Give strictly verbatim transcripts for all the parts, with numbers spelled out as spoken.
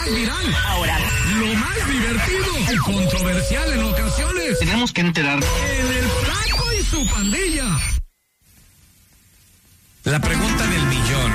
más viral. Ahora, lo más divertido y controversial en ocasiones. Tenemos que enterar. En el Flaco y su pandilla. La pregunta del millón.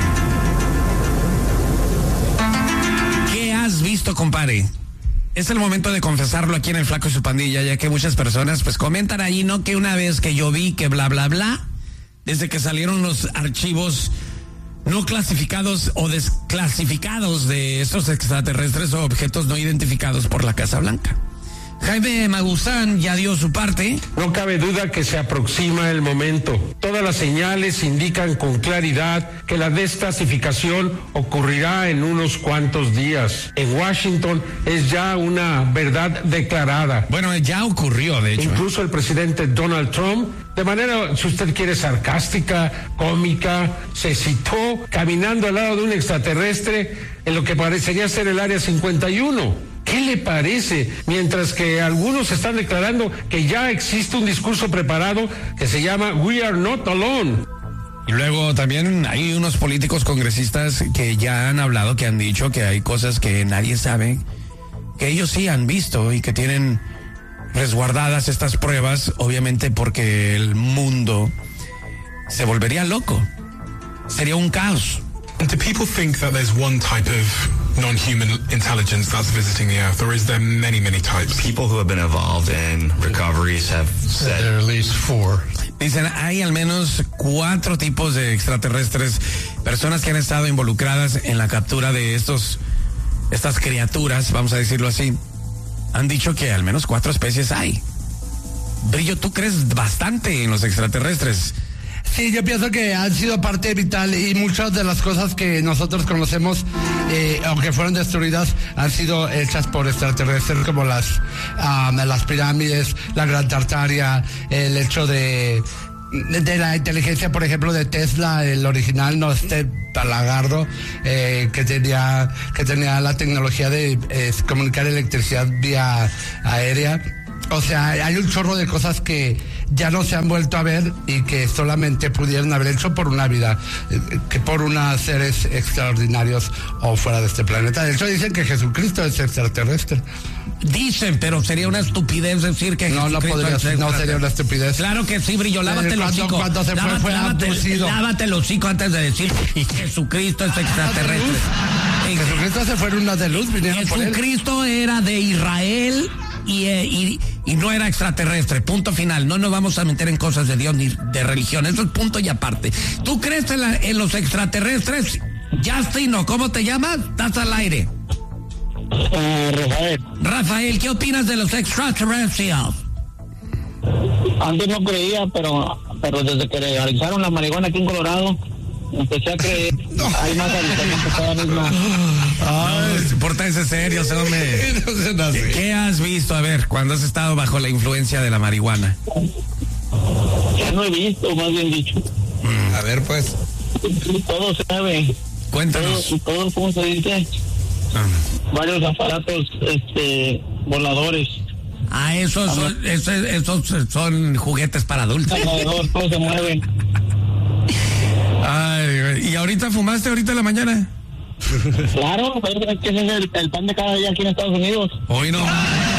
¿Qué has visto, compadre? Es el momento de confesarlo aquí en el Flaco y su pandilla, ya que muchas personas pues comentan ahí, ¿no? Que una vez que yo vi que bla, bla, bla, desde que salieron los archivos no clasificados o desclasificados de estos extraterrestres o objetos no identificados por la Casa Blanca. Jaime Maussan ya dio su parte. No cabe duda que se aproxima el momento. Todas las señales indican con claridad que la desclasificación ocurrirá en unos cuantos días. En Washington es ya una verdad declarada. Bueno, ya ocurrió, de hecho. Incluso el presidente Donald Trump, de manera, si usted quiere, sarcástica, cómica, se citó caminando al lado de un extraterrestre en lo que parecería ser el Área cincuenta y uno. ¿Qué le parece? Mientras que algunos están declarando que ya existe un discurso preparado que se llama We Are Not Alone. Y luego también hay unos políticos congresistas que ya han hablado, que han dicho que hay cosas que nadie sabe, que ellos sí han visto y que tienen resguardadas estas pruebas, obviamente porque el mundo se volvería loco. Sería un caos. Do people think that there's one type of non-human intelligence that's visiting the Earth, or is there many, many types? People who have been involved in recoveries have said there are at least four. Dicen, hay al menos cuatro tipos de extraterrestres, personas que han estado involucradas en la captura de estos, estas criaturas, vamos a decirlo así. Han dicho que al menos cuatro especies hay. Brillo, ¿tú crees bastante en los extraterrestres? Sí, yo pienso que han sido parte vital y muchas de las cosas que nosotros conocemos, eh, aunque fueron destruidas, han sido hechas por extraterrestres, como las, um, las pirámides, la Gran Tartaria, el hecho de, de la inteligencia, por ejemplo, de Tesla, el original, no este Palagardo, eh, que tenía que tenía la tecnología de eh, comunicar electricidad vía aérea. O sea, hay un chorro de cosas que ya no se han vuelto a ver y que solamente pudieron haber hecho por una vida, que por unos seres extraordinarios o fuera de este planeta. De hecho, dicen que Jesucristo es extraterrestre. Dicen, pero sería una estupidez decir que no, no podría ser, no sería una estupidez. Claro que sí, Brillo, lávate el hocico. Cuando se lávate, fue, fue lávate, abducido. Lávate el hocico antes de decir que Jesucristo es extraterrestre. Jesucristo se fue en una de luz, vinieron por él. Jesucristo era de Israel. Y, eh, y, y no era extraterrestre, punto final. No nos vamos a meter en cosas de Dios ni de religión, eso es punto y aparte. ¿Tú crees en, la, en los extraterrestres? Justino, ¿cómo te llamas? Estás al aire. Uh, Rafael. Rafael, ¿qué opinas de los extraterrestres? Antes no creía, pero, pero desde que legalizaron la marihuana aquí en Colorado, empecé a creer. No. Hay más avistamientos cada vez más. Ay, pórtense serios, hombre. No ¿Qué, ¿Qué has visto? A ver, cuando has estado bajo la influencia de la marihuana. Ya no he visto, más bien dicho. Mm. A ver, pues. Todo se sabe. Cuéntanos. Todo, todo ¿cómo se dice? Ah. Varios aparatos este, voladores. Ah, esos son, esos, esos son juguetes para adultos. Todos se mueven. Ay, ¿y ahorita fumaste ahorita en la mañana? Claro, es que ese es el, el pan de cada día aquí en Estados Unidos. Hoy no.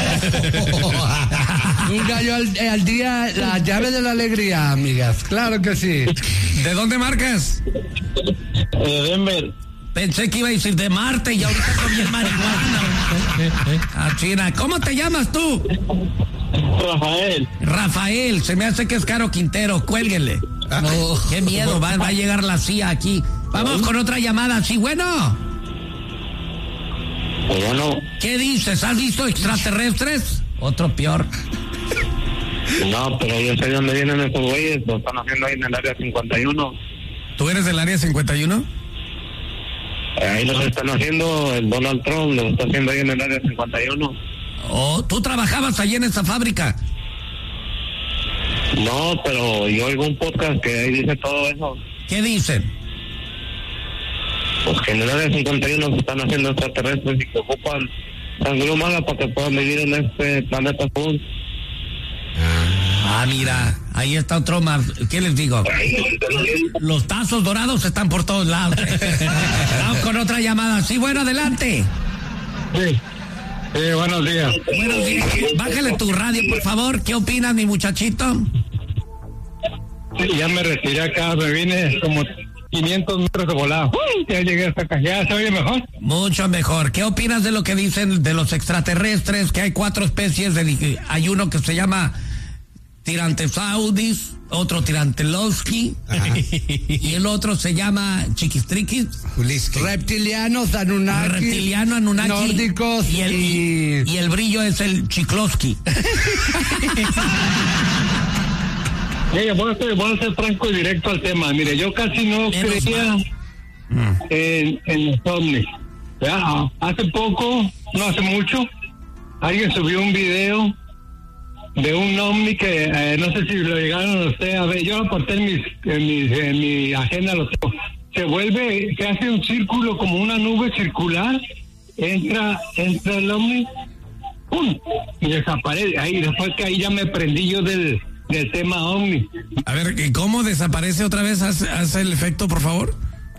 Un gallo al, al día, la llave de la alegría, amigas. Claro que sí. ¿De dónde marcas? De Denver. Pensé que iba a decir de Marte y ahorita comí el marihuana. Ah, China. ¿Cómo te llamas tú? Rafael. Rafael, se me hace que es Caro Quintero. Cuélguenle. Oh, qué miedo, va, va a llegar la C I A aquí. Vamos con otra llamada, sí, bueno. Bueno. ¿Qué dices? ¿Has visto extraterrestres? Otro peor. No, pero yo sé de dónde vienen esos güeyes, lo están haciendo ahí en el área cincuenta y uno. ¿Tú eres del área cincuenta y uno? Ahí lo están haciendo, el Donald Trump lo está haciendo ahí en el área cincuenta y uno. Oh, ¿tú trabajabas allí en esa fábrica? No, pero yo oigo un podcast que ahí dice todo eso. ¿Qué dicen? Pues que en el área cincuenta y uno se están haciendo extraterrestres y que ocupan sangre humana para que puedan vivir en este planeta azul. Ah, mira, ahí está otro más. ¿Qué les digo? Los tazos dorados están por todos lados. Vamos con otra llamada. Sí, bueno, adelante. Sí. Sí, buenos días. Buenos días. Bájale tu radio, por favor. ¿Qué opinas, mi muchachito? Sí, ya me retiré acá, me vine como quinientos metros de volado. Uy, ya llegué hasta acá. ¿Ya se oye mejor? Mucho mejor. ¿Qué opinas de lo que dicen de los extraterrestres? Que hay cuatro especies. De, hay uno que se llama Tirantesaurus, otro Tirantelowski, y el otro se llama Chiquistriquis. Reptilianos, Anunnaki. Reptiliano, Anunnaki. Nórdicos. Y el, y... y el brillo es el Chiklovsky. Mira, voy a, ser, voy a ser franco y directo al tema. Mire, yo casi no Menos creía en, en los ovnis. Ya, hace poco, no hace mucho, alguien subió un video de un ovni que eh, no sé si lo llegaron a usted a ver. Yo lo aporté en, mis, en, mis, en mi agenda, lo tengo. Se vuelve, se hace un círculo como una nube circular, entra, entra el ovni, ¡pum! Y desaparece. Ahí, después que ahí ya me prendí yo del... del tema ovni. A ver, ¿cómo desaparece otra vez? Haz, haz el efecto, por favor.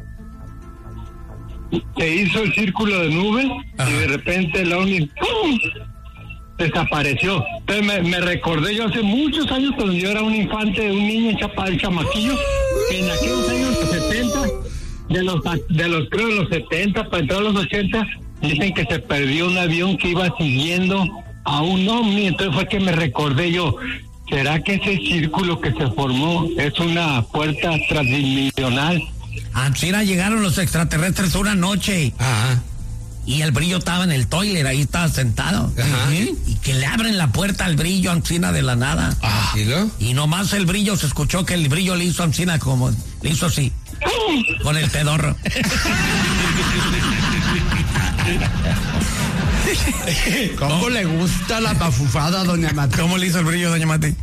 Se hizo el círculo de nubes. Ajá. Y de repente el ovni ¡pum! Desapareció. Entonces me, me recordé yo hace muchos años cuando yo era un infante, un niño chapado, chamaquillo, que en aquellos años de los setenta, de los, de los creo de los setenta para entrar a los ochenta, dicen que se perdió un avión que iba siguiendo a un ovni. Entonces fue que me recordé yo, ¿será que ese círculo que se formó es una puerta transdimensional? Ah, mira, llegaron los extraterrestres una noche. Ajá. Y el brillo estaba en el toilet, ahí estaba sentado. Ajá. Uh-huh. Y que le abren la puerta al brillo ancina de la nada. Ah. ¿Y, lo? y nomás el brillo, se escuchó que el brillo le hizo ancina como, le hizo así. Con el pedorro. ¿Cómo oh. le gusta la bafufada, doña Mati? ¿Cómo le hizo el brillo, doña Mati?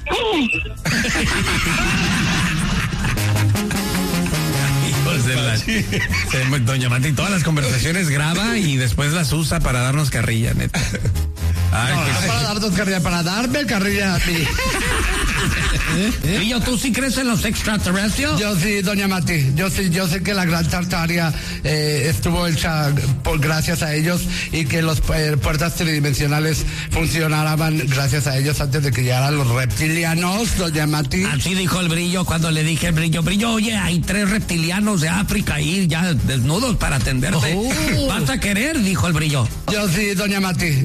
Hijos de la... Doña Mati todas las conversaciones graba y después las usa para darnos carrilla, neta. Ay, no, que... no para darnos carrilla, para darme carrilla a mí. ¿Eh? Brillo, ¿tú sí crees en los extraterrestres? Yo sí, doña Mati. Yo sí, yo sé que la Gran Tartaria eh, estuvo hecha por gracias a ellos y que las eh, puertas tridimensionales funcionaban gracias a ellos antes de que llegaran los reptilianos, doña Mati. Así dijo el brillo cuando le dije al brillo, brillo, oye, hay tres reptilianos de África ahí ya desnudos para atenderte. Oh. ¿Vas a querer? Dijo el brillo. Yo sí, doña Mati.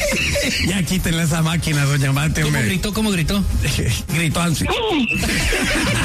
Ya quítenle esa máquina, doña Mati. ¿Cómo me... gritó? ¿Cómo gritó? Gritó así.